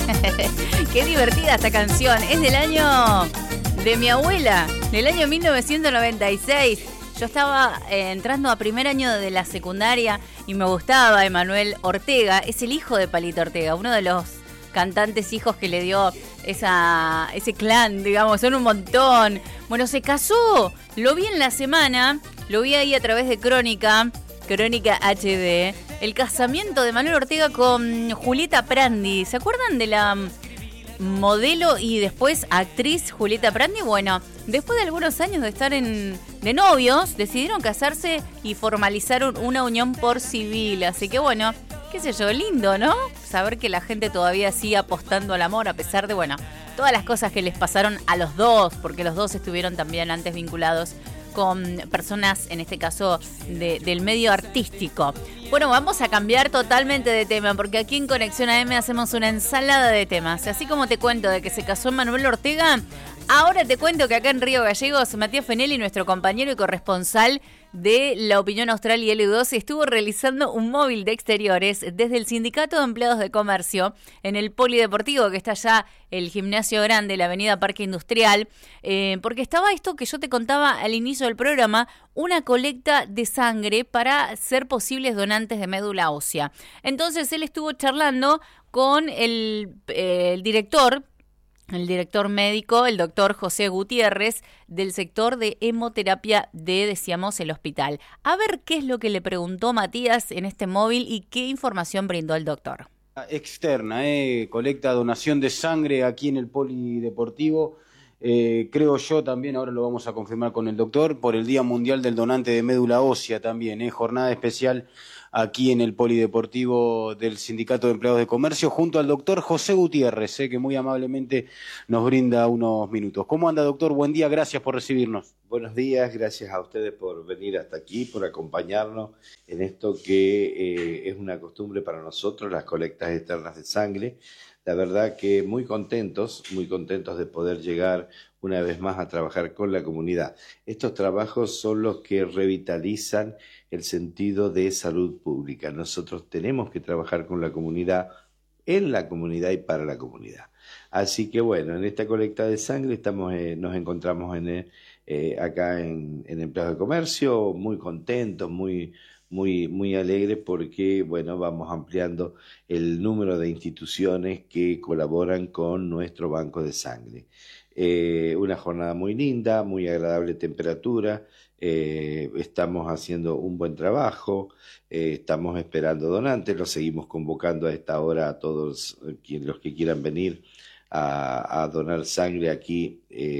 Qué divertida esta canción. Es del año de mi abuela, del año 1996. Yo estaba entrando a primer año de la secundaria y me gustaba Emanuel Ortega. Es el hijo de Palito Ortega, uno de los cantantes hijos que le dio ese clan, digamos, son un montón. Bueno, se casó, lo vi en la semana, lo vi ahí a través de Crónica HD, el casamiento de Manuel Ortega con Julieta Prandi. ¿Se acuerdan de la modelo y después actriz Julieta Prandi? Bueno, después de algunos años de estar de novios, decidieron casarse y formalizaron una unión por civil. Así que bueno, qué sé yo, lindo, ¿no? Saber que la gente todavía sigue apostando al amor a pesar de, bueno, todas las cosas que les pasaron a los dos, porque los dos estuvieron también antes vinculados con personas, en este caso, del medio artístico. Bueno, vamos a cambiar totalmente de tema, porque aquí en Conexión AM hacemos una ensalada de temas. Así como te cuento de que se casó Manuel Ortega, ahora te cuento que acá en Río Gallegos, Matías Fenelli, nuestro compañero y corresponsal de La Opinión Austral y L2, estuvo realizando un móvil de exteriores desde el Sindicato de Empleados de Comercio en el Polideportivo, que está allá el Gimnasio Grande, la Avenida Parque Industrial, porque estaba esto que yo te contaba al inicio del programa, una colecta de sangre para ser posibles donantes de médula ósea. Entonces él estuvo charlando con el director médico, el doctor José Gutiérrez, del sector de hemoterapia de, decíamos, el hospital. A ver qué es lo que le preguntó Matías en este móvil y qué información brindó el doctor. Externa, colecta donación de sangre aquí en el Polideportivo. Creo yo también, ahora lo vamos a confirmar con el doctor, por el Día Mundial del Donante de Médula Ósea también, jornada especial aquí en el Polideportivo del Sindicato de Empleados de Comercio, junto al doctor José Gutiérrez, que muy amablemente nos brinda unos minutos. ¿Cómo anda, doctor? Buen día, gracias por recibirnos. Buenos días, gracias a ustedes por venir hasta aquí, por acompañarnos en esto que es una costumbre para nosotros, las colectas externas de sangre. La verdad que muy contentos de poder llegar una vez más a trabajar con la comunidad. Estos trabajos son los que revitalizan el sentido de salud pública. Nosotros tenemos que trabajar con la comunidad, en la comunidad y para la comunidad. Así que bueno, en esta colecta de sangre nos encontramos acá en Empleados de Comercio, muy contentos, muy alegres porque bueno, vamos ampliando el número de instituciones que colaboran con nuestro banco de sangre. Una jornada muy linda, muy agradable temperatura, estamos haciendo un buen trabajo, estamos esperando donantes, los seguimos convocando a esta hora a todos los que quieran venir a donar sangre aquí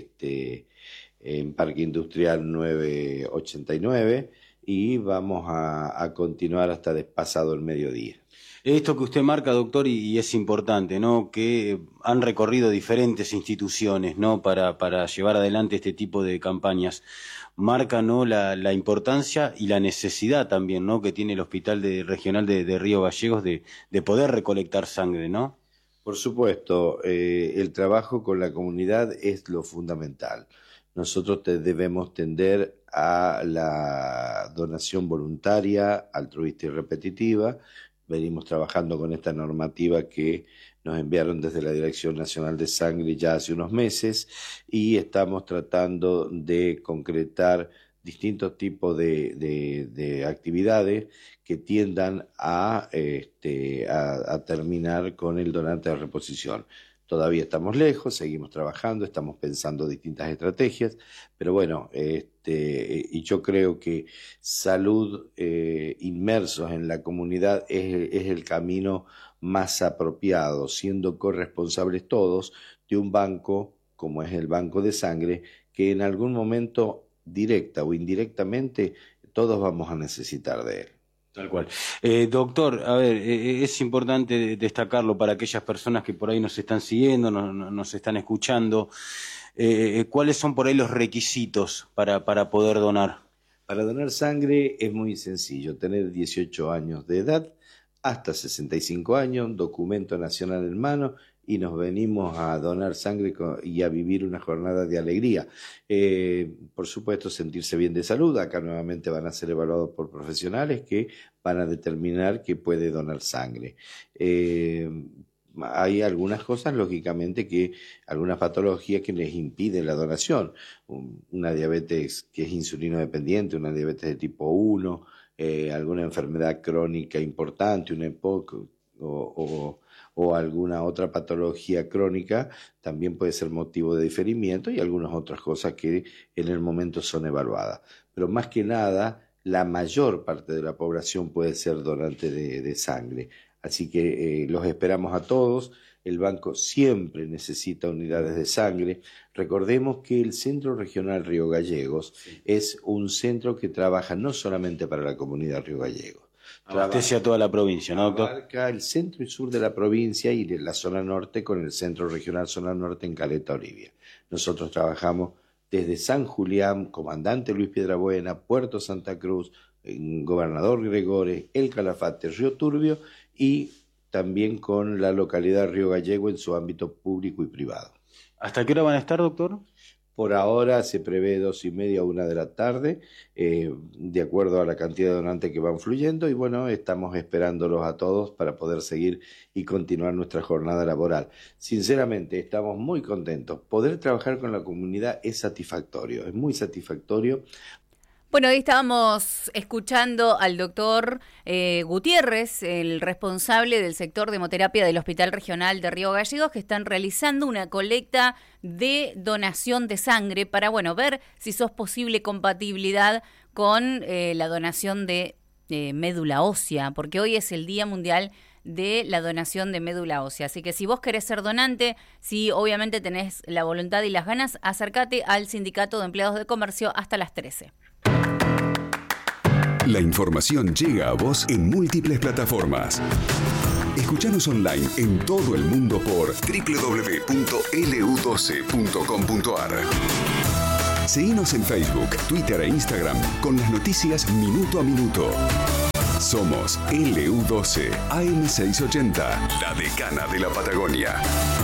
en Parque Industrial 989 y vamos a continuar hasta pasado el mediodía. Esto que usted marca, doctor, y es importante, ¿no? Que han recorrido diferentes instituciones, ¿no? Para llevar adelante este tipo de campañas. Marca, ¿no? La importancia y la necesidad también, ¿no? Que tiene el Hospital Regional de Río Gallegos de poder recolectar sangre, ¿no? Por supuesto, el trabajo con la comunidad es lo fundamental. Nosotros debemos tender a la donación voluntaria, altruista y repetitiva. Venimos trabajando con esta normativa que nos enviaron desde la Dirección Nacional de Sangre ya hace unos meses y estamos tratando de concretar distintos tipos de actividades que tiendan a terminar con el donante de reposición. Todavía estamos lejos, seguimos trabajando, estamos pensando distintas estrategias, pero bueno, y yo creo que salud inmersos en la comunidad es el camino más apropiado, siendo corresponsables todos de un banco, como es el Banco de Sangre, que en algún momento, directa o indirectamente, todos vamos a necesitar de él. Tal cual. Doctor, a ver, es importante destacarlo para aquellas personas que por ahí nos están siguiendo, nos están escuchando. ¿Cuáles son por ahí los requisitos para poder donar? Para donar sangre es muy sencillo, tener 18 años de edad, hasta 65 años, un documento nacional en mano y nos venimos a donar sangre y a vivir una jornada de alegría. Por supuesto, sentirse bien de salud. Acá nuevamente van a ser evaluados por profesionales que van a determinar que puede donar sangre. hay algunas cosas, lógicamente, algunas patologías que les impiden la donación. Una diabetes que es insulino dependiente, una diabetes de tipo 1, alguna enfermedad crónica importante, una EPOC o alguna otra patología crónica, también puede ser motivo de diferimiento, y algunas otras cosas que en el momento son evaluadas. Pero más que nada, la mayor parte de la población puede ser donante de sangre. Así que los esperamos a todos. El banco siempre necesita unidades de sangre. Recordemos que el Centro Regional Río Gallegos es un centro que trabaja no solamente para la comunidad Río Gallegos. Abastece a toda la provincia, ¿no, doctor? Abarca el centro y sur de la provincia y de la zona norte con el Centro Regional Zona Norte en Caleta Olivia. Nosotros trabajamos desde San Julián, Comandante Luis Piedrabuena, Puerto Santa Cruz, Gobernador Gregores, El Calafate, Río Turbio, y también con la localidad Río Gallego en su ámbito público y privado. ¿Hasta qué hora van a estar, doctor? Por ahora se prevé 2:30 a 1 de la tarde, de acuerdo a la cantidad de donantes que van fluyendo, y bueno, estamos esperándolos a todos para poder seguir y continuar nuestra jornada laboral. Sinceramente, estamos muy contentos. Poder trabajar con la comunidad es satisfactorio, es muy satisfactorio. Bueno, ahí estábamos escuchando al doctor Gutiérrez, el responsable del sector de hemoterapia del Hospital Regional de Río Gallegos, que están realizando una colecta de donación de sangre para, bueno, ver si sos posible compatibilidad con la donación de médula ósea, porque hoy es el Día Mundial de la donación de médula ósea. Así que si vos querés ser donante, si obviamente tenés la voluntad y las ganas, acércate al Sindicato de Empleados de Comercio hasta las 13. La información llega a vos en múltiples plataformas. Escuchanos online en todo el mundo por www.lu12.com.ar. Seguinos en Facebook, Twitter e Instagram con las noticias minuto a minuto. Somos LU12 AM680, la decana de la Patagonia.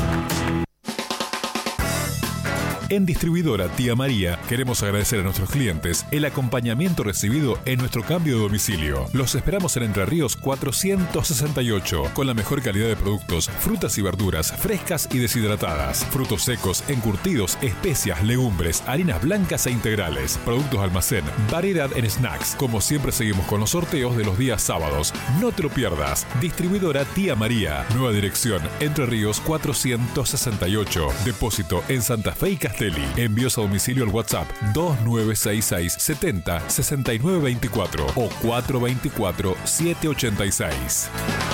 En Distribuidora Tía María queremos agradecer a nuestros clientes el acompañamiento recibido en nuestro cambio de domicilio. Los esperamos en Entre Ríos 468 con la mejor calidad de productos, frutas y verduras frescas y deshidratadas, frutos secos, encurtidos, especias, legumbres, harinas blancas e integrales, productos de almacén, variedad en snacks. Como siempre seguimos con los sorteos de los días sábados. No te lo pierdas. Distribuidora Tía María. Nueva dirección Entre Ríos 468. Depósito en Santa Fe y Castelli. Envíos a domicilio al WhatsApp 2966 70 6924 o 424 786.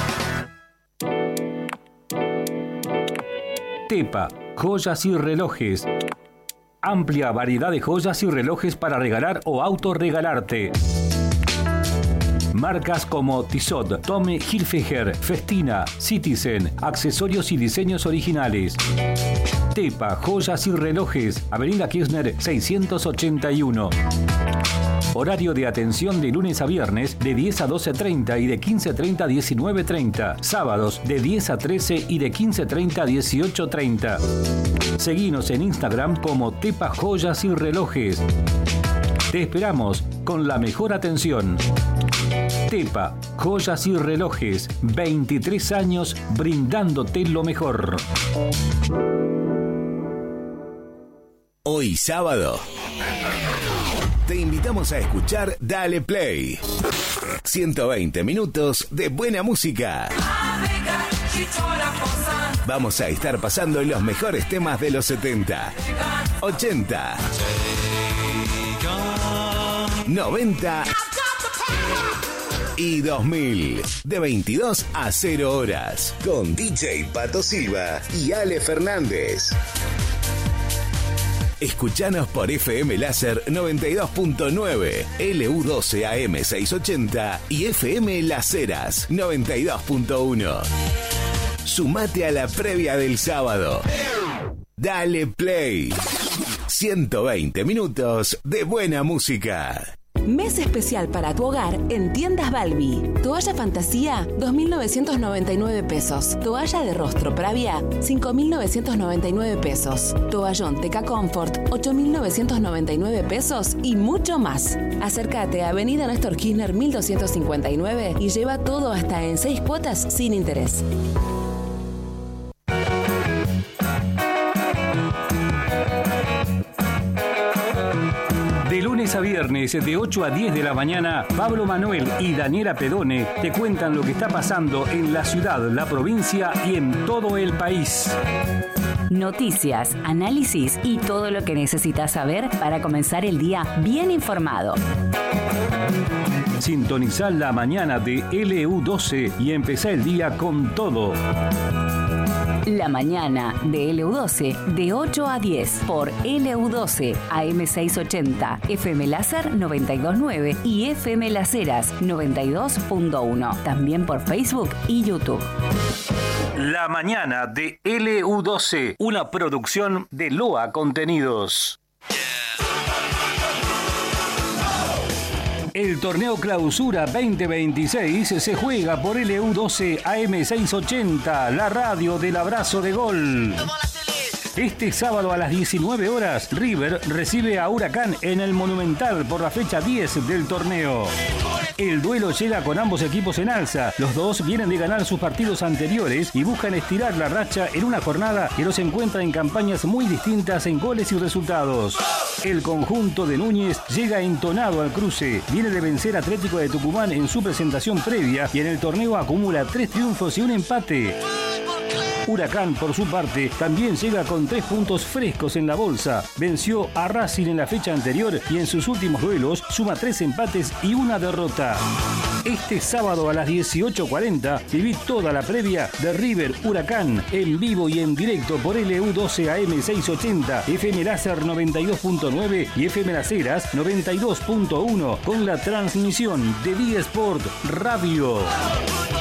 Tepa, joyas y relojes. Amplia variedad de joyas y relojes para regalar o autorregalarte. Marcas como Tissot, Tommy Hilfiger, Festina, Citizen, accesorios y diseños originales. Tepa, joyas y relojes, Avenida Kirchner 681. Horario de atención de lunes a viernes de 10 a 12:30 y de 15:30 a 19:30. Sábados de 10 a 13 y de 15:30 a 18:30. Seguinos en Instagram como Tepa Joyas y Relojes. Te esperamos con la mejor atención. Tepa, joyas y relojes, 23 años brindándote lo mejor. Hoy sábado te invitamos a escuchar Dale Play. 120 minutos de buena música. Vamos a estar pasando los mejores temas de los 70, 80, 90 y 2000, de 22 a 0 horas, con DJ Pato Silva y Ale Fernández. Escuchanos por FM Láser 92.9, LU12 AM680 y FM Las Heras 92.1. Sumate a la previa del sábado. Dale Play. 120 minutos de buena música. Mes especial para tu hogar en Tiendas Balbi. Toalla Fantasía, 2.999 pesos. Toalla de rostro Pravia, 5.999 pesos. Toallón Teca Comfort, 8.999 pesos y mucho más. Acércate a Avenida Néstor Kirchner 1259 y lleva todo hasta en 6 cuotas sin interés. lunes a viernes de 8 a 10 de la mañana, Pablo Manuel y Daniela Pedone te cuentan lo que está pasando en la ciudad, la provincia y en todo el país. Noticias, análisis y todo lo que necesitas saber para comenzar el día bien informado. Sintonizá la mañana de LU12 y empezá el día con todo. La mañana de LU12 de 8 a 10 por LU12 AM680, FM Láser 92.9 y FM Las Heras 92.1. También por Facebook y YouTube. La mañana de LU12, una producción de Loa Contenidos. El torneo Clausura 2026 se juega por LU12 AM680, la radio del abrazo de gol. Este sábado a las 19 horas, River recibe a Huracán en el Monumental por la fecha 10 del torneo. El duelo llega con ambos equipos en alza. Los dos vienen de ganar sus partidos anteriores y buscan estirar la racha en una jornada que los encuentra en campañas muy distintas en goles y resultados. El conjunto de Núñez llega entonado al cruce. Viene de vencer a Atlético de Tucumán en su presentación previa y en el torneo acumula 3 triunfos y un empate. Huracán, por su parte, también llega con 3 puntos frescos en la bolsa. Venció a Racing en la fecha anterior y en sus últimos duelos suma 3 empates y una derrota. Este sábado a las 18:40 viví toda la previa de River Huracán en vivo y en directo por LU12 AM680, FM Láser 92.9 y FM Las Heras 92.1 con la transmisión de Vía Sport Radio.